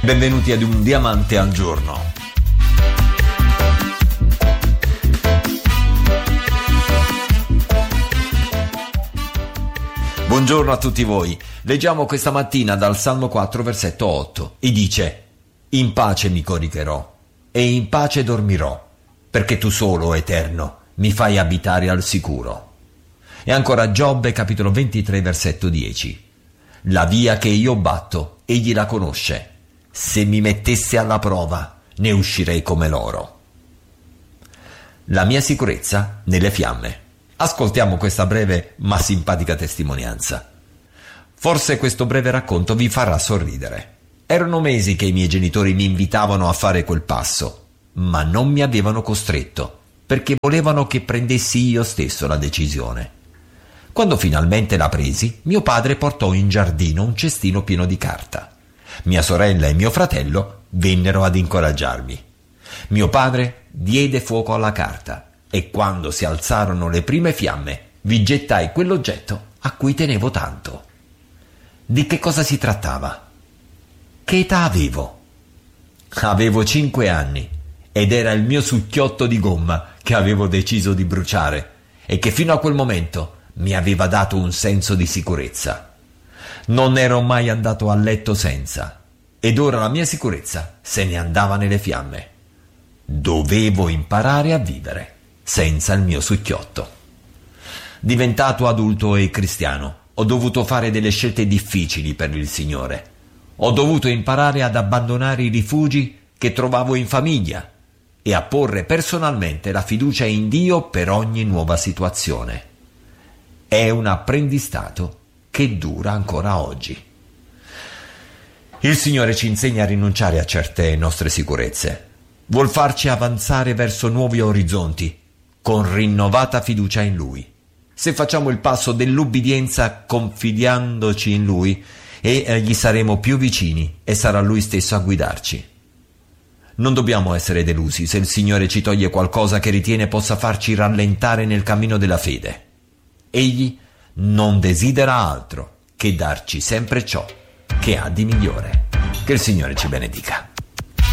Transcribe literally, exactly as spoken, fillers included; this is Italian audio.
Benvenuti ad un diamante al giorno. Buongiorno a tutti voi. Leggiamo questa mattina dal Salmo quattro, versetto otto, e dice: in pace mi coricherò e in pace dormirò, perché tu solo, Eterno, mi fai abitare al sicuro. E ancora Giobbe, capitolo ventitré, versetto dieci. La via che io batto, egli la conosce. Se mi mettesse alla prova, ne uscirei come l'oro. La mia sicurezza nelle fiamme. Ascoltiamo questa breve ma simpatica testimonianza. Forse questo breve racconto vi farà sorridere. Erano mesi che i miei genitori mi invitavano a fare quel passo, ma non mi avevano costretto, perché volevano che prendessi io stesso la decisione. Quando finalmente la presi, mio padre portò in giardino un cestino pieno di carta. Mia sorella e mio fratello vennero ad incoraggiarmi. Mio padre diede fuoco alla carta e quando si alzarono le prime fiamme vi gettai quell'oggetto a cui tenevo tanto. Di che cosa si trattava? Che età avevo? Avevo cinque anni ed era il mio succhiotto di gomma che avevo deciso di bruciare e che fino a quel momento mi aveva dato un senso di sicurezza. Non ero mai andato a letto senza, ed ora la mia sicurezza se ne andava nelle fiamme. Dovevo imparare a vivere senza il mio succhiotto. Diventato adulto e cristiano, ho dovuto fare delle scelte difficili per il Signore. Ho dovuto imparare ad abbandonare i rifugi che trovavo in famiglia e a porre personalmente la fiducia in Dio per ogni nuova situazione. È un apprendistato che dura ancora oggi. Il Signore ci insegna a rinunciare a certe nostre sicurezze. Vuol farci avanzare verso nuovi orizzonti, con rinnovata fiducia in Lui. Se facciamo il passo dell'ubbidienza confidandoci in Lui, e gli saremo più vicini e sarà Lui stesso a guidarci. Non dobbiamo essere delusi se il Signore ci toglie qualcosa che ritiene possa farci rallentare nel cammino della fede. Egli non desidera altro che darci sempre ciò che ha di migliore. Che il Signore ci benedica.